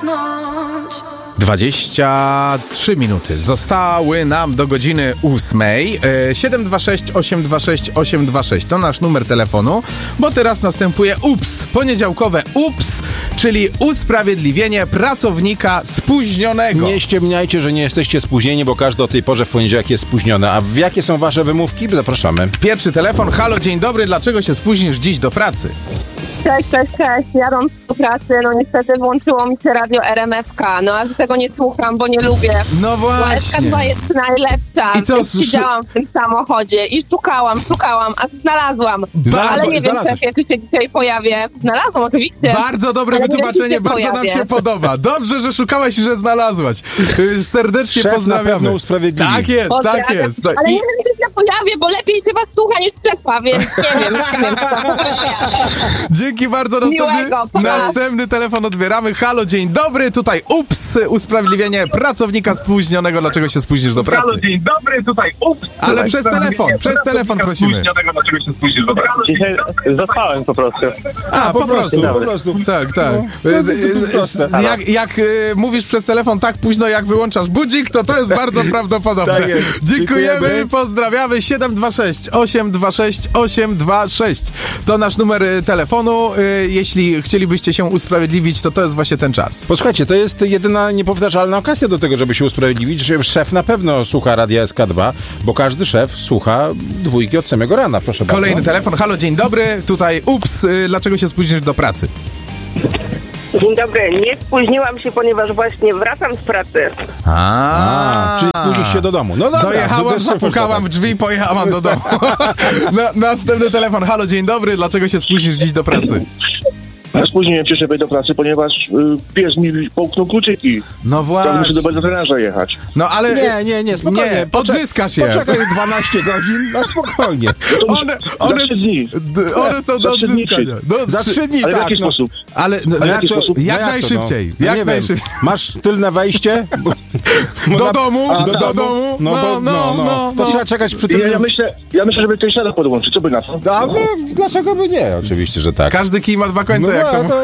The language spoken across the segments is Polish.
zasnąć. 23 minuty zostały nam do godziny 8. 726 826 826 to nasz numer telefonu, bo teraz następuje UPS, poniedziałkowe UPS, czyli usprawiedliwienie pracownika spóźnionego. Nie ściemniajcie, że nie jesteście spóźnieni, bo każdy o tej porze w poniedziałek jest spóźniony. A jakie są wasze wymówki? Zapraszamy. Pierwszy telefon. Halo, dzień dobry, dlaczego się spóźnisz dziś do pracy? Cześć. Jadąc do pracy, no niestety włączyło mi się radio RMF-ka. No aż tego nie słucham, bo nie lubię. No Bo właśnie. SK2 jest najlepsza. I co, Więc siedziałam w tym samochodzie i szukałam, aż znalazłam. Ale nie wiem, czy się dzisiaj pojawię. Znalazłam oczywiście. Bardzo dobre ale wytłumaczenie, bardzo nam się podoba. Dobrze, że szukałaś i że znalazłaś. Serdecznie Szef pozdrawiamy. na pewno usprawiedliwi. Tak jest. Ale nie wiem, czy się pojawię, bo lepiej się was słucha niż szefa, więc nie wiem. Dzięki bardzo. Następny telefon odbieramy. Halo, dzień dobry. Tutaj UPS, usprawiedliwienie pracownika spóźnionego. Dlaczego się spóźnisz do pracy? Halo, dzień dobry, tutaj UPS. Ale przez telefon prosimy. Dlaczego się spóźnisz do pracy? Dzisiaj zaspałem po prostu. Po prostu. Tak. Jak mówisz przez telefon tak późno, jak wyłączasz budzik, to jest bardzo prawdopodobne. Tak jest. Dziękujemy. Pozdrawiamy. 726 826 826 to nasz numer telefonu. Jeśli chcielibyście się usprawiedliwić, to jest właśnie ten czas. Posłuchajcie, to jest jedyna niepowtarzalna okazja do tego, żeby się usprawiedliwić, że szef na pewno słucha radia SK2, bo każdy szef słucha dwójki od samego rana. Proszę bardzo. Kolejny telefon. Halo, dzień dobry. Tutaj UPS. Dlaczego się spóźnisz do pracy? Dzień dobry, nie spóźniłam się, ponieważ właśnie wracam z pracy. Czyli spóźnisz się do domu. No dobra. Dojechałam, zapukałam w drzwi i pojechałam do domu. Następny telefon. Halo, dzień dobry. Dlaczego się spóźnisz dziś do pracy? Spóźniłem się, żeby do pracy, ponieważ pies mi połknął kluczyki. No właśnie. Muszę do weterynarza jechać. No ale... Nie, spokojnie. Nie, odzyskasz je. Poczekaj 12 godzin, na spokojnie. One są do odzyskania. Za 3 dni, ale tak. w jaki sposób? Ale jak najszybciej. Jak najszybciej. Masz tylne wejście? Do domu. To trzeba czekać przy tym. Ja myślę, żeby tej szara podłączyć. Co by na to? Dlaczego by nie? Oczywiście, że tak. Każdy kij ma dwa końce, jak to...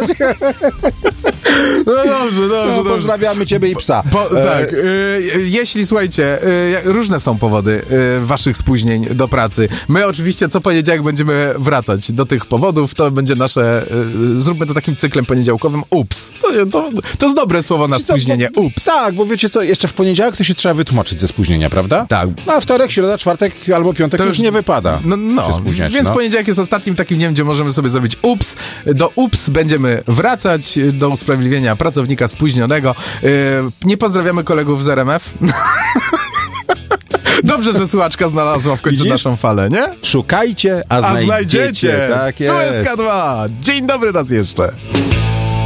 No dobrze. Pozdrawiamy ciebie i psa. Tak. Jeśli, słuchajcie, różne są powody waszych spóźnień do pracy. My oczywiście co poniedziałek będziemy wracać do tych powodów. To będzie nasze... Zróbmy to takim cyklem poniedziałkowym. UPS. To jest dobre słowo na spóźnienie. UPS. Tak, bo wiecie co, jeszcze w poniedziałek to się trzeba wytłumaczyć ze spóźnienia, prawda? Tak. A wtorek, środa, czwartek albo piątek to już nie wypada się spóźniać. Więc poniedziałek jest ostatnim takim dniem, gdzie możemy sobie zrobić UPS. Do UPS będziemy wracać, do usprawiedliwienia pracownika spóźnionego. Nie pozdrawiamy kolegów z RMF. Dobrze, że słuchaczka znalazła w końcu naszą falę, nie? Szukajcie, a znajdziecie. Tak jest. Tu SK2. Dzień dobry raz jeszcze.